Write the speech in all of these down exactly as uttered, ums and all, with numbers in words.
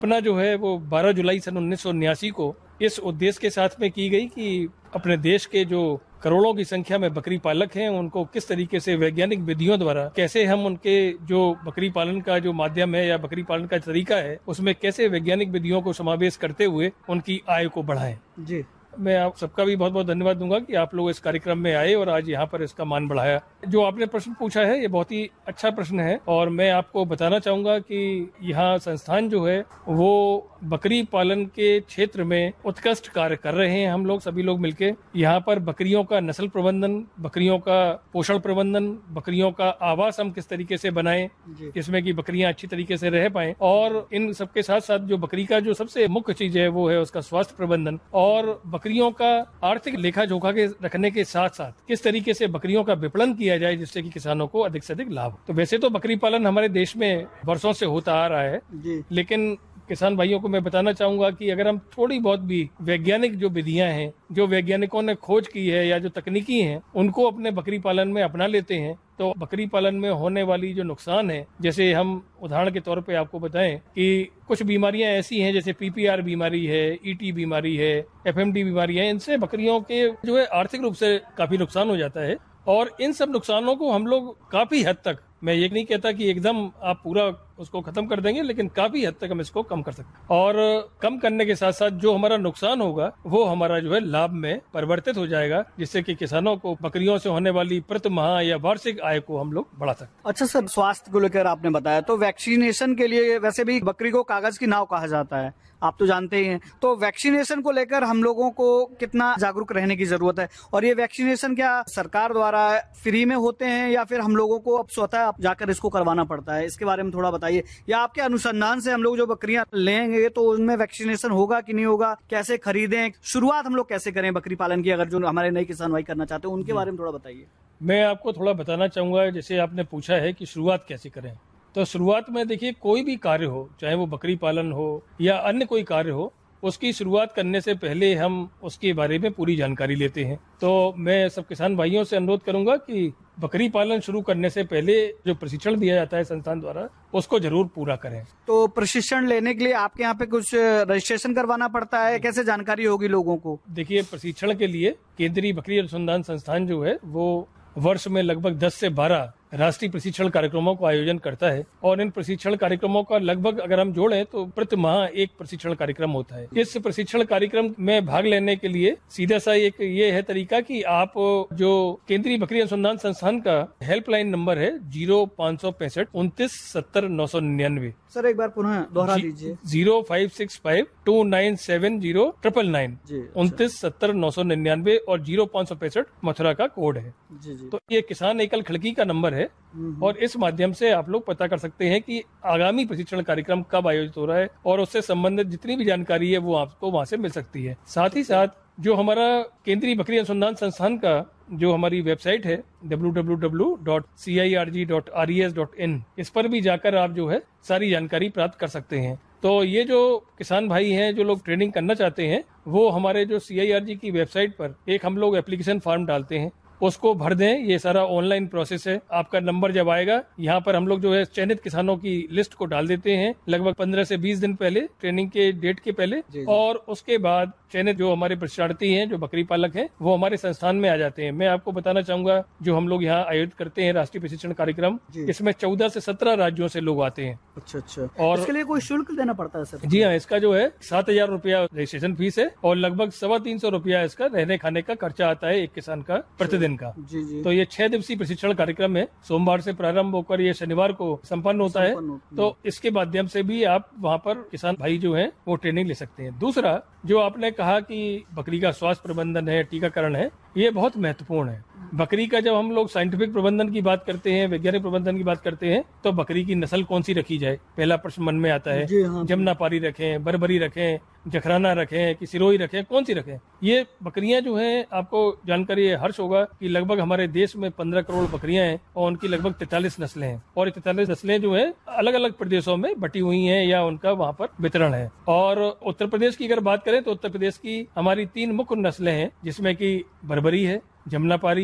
अपना जो है वो बारह जुलाई सन उन्नीस सौ उन्यासी को इस उद्देश्य के साथ में की गई कि अपने देश के जो करोड़ों की संख्या में बकरी पालक हैं उनको किस तरीके से वैज्ञानिक विधियों द्वारा कैसे हम उनके जो बकरी पालन का जो माध्यम है या बकरी पालन का तरीका है उसमें कैसे वैज्ञानिक विधियों को समावेश करते हुए उनकी आय को बढ़ाएं। जी, मैं आप सबका भी बहुत बहुत धन्यवाद दूंगा कि आप लोग इस कार्यक्रम में आए और आज यहाँ पर इसका मान बढ़ाया। जो आपने प्रश्न पूछा है ये बहुत ही अच्छा प्रश्न है और मैं आपको बताना चाहूंगा कि यहाँ संस्थान जो है वो बकरी पालन के क्षेत्र में उत्कृष्ट कार्य कर रहे हैं। हम लोग सभी लोग मिलके यहाँ पर बकरियों का नस्ल प्रबंधन, बकरियों का पोषण प्रबंधन, बकरियों का आवास हम किस तरीके से बनाएं जिसमें कि बकरियां अच्छी तरीके से रह पाएं, और इन सबके साथ साथ जो बकरी का जो सबसे मुख्य चीज है वो है उसका स्वास्थ्य प्रबंधन और बकरियों का आर्थिक लेखा जोखा के रखने के साथ साथ किस तरीके से बकरियों का विपणन किया जाए जिससे कि किसानों को अधिक से अधिक लाभ। तो वैसे तो बकरी पालन हमारे देश में वर्षों से होता आ रहा है, लेकिन किसान भाइयों को मैं बताना चाहूंगा कि अगर हम थोड़ी बहुत भी वैज्ञानिक जो विधियां हैं, जो वैज्ञानिकों ने खोज की है या जो तकनीकी हैं, उनको अपने बकरी पालन में अपना लेते हैं तो बकरी पालन में होने वाली जो नुकसान है, जैसे हम उदाहरण के तौर पे आपको बताएं कि कुछ बीमारियां ऐसी हैं जैसे पीपीआर बीमारी है, ईटी बीमारी है, एफएमडी बीमारी है, इनसे बकरियों के जो है आर्थिक रूप से काफी नुकसान हो जाता है और इन सब नुकसानों को हम लोग काफी हद तक, मैं ये नहीं कहता कि एकदम आप पूरा उसको खत्म कर देंगे, लेकिन काफी हद तक हम इसको कम कर सकते हैं और कम करने के साथ साथ जो हमारा नुकसान होगा वो हमारा जो है लाभ में परिवर्तित हो जाएगा, जिससे कि किसानों को बकरियों से होने वाली प्रति माह या वार्षिक आय को हम लोग बढ़ा सकते हैं। अच्छा सर, स्वास्थ्य को लेकर आपने बताया तो वैक्सीनेशन के लिए वैसे भी बकरी को कागज की नाव कहा जाता है, आप तो जानते ही हैं, तो वैक्सीनेशन को लेकर हम लोगों को कितना जागरूक रहने की जरूरत है और ये वैक्सीनेशन क्या सरकार द्वारा फ्री में होते हैं या फिर हम लोगों को अब स्वतः जाकर इसको करवाना पड़ता है, इसके बारे में थोड़ा बताइए। या आपके अनुसंधान से हम लोग जो बकरियां लेंगे तो उनमें वैक्सीनेशन होगा कि नहीं होगा, कैसे खरीदें, शुरुआत हम लोग कैसे करें बकरी पालन की, अगर जो हमारे नए किसान भाई करना चाहते हैं उनके बारे में थोड़ा बताइए। मैं आपको थोड़ा बताना चाहूंगा, जैसे आपने पूछा है कि शुरुआत कैसे करें, तो शुरुआत में देखिए कोई भी कार्य हो, चाहे वो बकरी पालन हो या अन्य कोई कार्य हो, उसकी शुरुआत करने से पहले हम उसके बारे में पूरी जानकारी लेते हैं। तो मैं सब किसान भाइयों से अनुरोध करूंगा कि बकरी पालन शुरू करने से पहले जो प्रशिक्षण दिया जाता है संस्थान द्वारा उसको जरूर पूरा करें। तो प्रशिक्षण लेने के लिए आपके यहाँ पे कुछ रजिस्ट्रेशन करवाना पड़ता है, कैसे जानकारी होगी लोगों को? देखिए, प्रशिक्षण के लिए केंद्रीय बकरी अनुसंधान संस्थान जो है वो वर्ष में लगभग दस से बारह राष्ट्रीय प्रशिक्षण कार्यक्रमों का आयोजन करता है और इन प्रशिक्षण कार्यक्रमों का लगभग अगर हम जोड़ें तो प्रति माह एक प्रशिक्षण कार्यक्रम होता है। इस प्रशिक्षण कार्यक्रम में भाग लेने के लिए सीधा सा एक ये है तरीका कि आप जो केंद्रीय बकरी अनुसंधान संस्थान का हेल्पलाइन नंबर है जीरो पाँच सौ पैंसठ उनतीस सत्तर नौ सौ निन्यानवे, सर एक बार पुनः दोहरा दीजिए। Zero five six five to nine seven zero triple nine उनतीस सत्तर नौ सौ निन्यानवे और जीरो पाँच सौ पैंसठ मथुरा का कोड है। जी जी। तो ये किसान एकल खिड़की का नंबर है और इस माध्यम से आप लोग पता कर सकते हैं कि आगामी प्रशिक्षण कार्यक्रम कब आयोजित हो रहा है और उससे संबंधित जितनी भी जानकारी है वो आपको वहां से मिल सकती है। साथ ही साथ जो हमारा केंद्रीय बकरी अनुसंधान संस्थान का जो हमारी वेबसाइट है W W W dot C I R G dot R E S dot in, इस पर भी जाकर आप जो है सारी जानकारी प्राप्त कर सकते हैं। तो ये जो किसान भाई हैं जो लोग ट्रेनिंग करना चाहते हैं वो हमारे जो सी आई आर जी की वेबसाइट पर एक हम लोग एप्लीकेशन फॉर्म डालते हैं, उसको भर दें। ये सारा ऑनलाइन प्रोसेस है। आपका नंबर जब आएगा यहाँ पर हम लोग जो है चयनित किसानों की लिस्ट को डाल देते हैं लगभग पंद्रह से बीस दिन पहले, ट्रेनिंग के डेट के पहले, जी जी। और उसके बाद चयनित जो हमारे प्रशिक्षणार्थी हैं जो बकरी पालक हैं वो हमारे संस्थान में आ जाते हैं। मैं आपको बताना चाहूंगा जो हम लोग यहाँ आयोजित करते हैं राष्ट्रीय प्रशिक्षण कार्यक्रम, इसमें चौदह से सत्रह राज्यों से लोग आते हैं। अच्छा अच्छा। और इसके लिए कोई शुल्क देना पड़ता है सर? जी हाँ, इसका जो है सात हजार रुपया रजिस्ट्रेशन फीस है और लगभग सवा तीन सौ रुपया इसका रहने खाने का खर्चा आता है एक किसान का प्रतिदिन का। जी जी। तो ये छह दिवसीय प्रशिक्षण कार्यक्रम है, सोमवार से प्रारंभ होकर ये शनिवार को संपन्न होता है। तो इसके माध्यम से भी आप वहाँ पर किसान भाई जो हैं वो ट्रेनिंग ले सकते हैं। दूसरा जो आपने कहा कि बकरी का स्वास्थ्य प्रबंधन है, टीकाकरण है, ये बहुत महत्वपूर्ण है। बकरी का जब हम लोग साइंटिफिक प्रबंधन की बात करते हैं, वैज्ञानिक प्रबंधन की बात करते हैं, तो बकरी की नस्ल कौन सी रखी जाए, पहला प्रश्न मन में आता है। हाँ, जमुनापारी रखें, बरबरी रखें, जखराना रखें कि सिरोही रखें, कौन सी रखें? ये बकरियां जो हैं, आपको जानकारी हर्ष होगा कि लगभग हमारे देश में पंद्रह करोड़ बकरियां हैं और उनकी लगभग तैतालीस नस्लें हैं और ये तैतालीस नस्लें जो है अलग अलग प्रदेशों में बटी हुई हैं या उनका वहाँ पर वितरण है। और उत्तर प्रदेश की अगर बात करें तो उत्तर प्रदेश की हमारी तीन मुख्य नस्लें हैं जिसमें कि बरबरी है, जमुनापारी है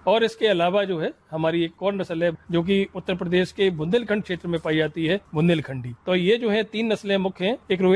और इसके अलावा जो है हमारी एक और नस्ल है जो कि उत्तर प्रदेश के बुंदेलखंड क्षेत्र में पाई जाती है, बुंदेलखंडी। तो ये जो है तीन नस्लें मुख्य हैं। एक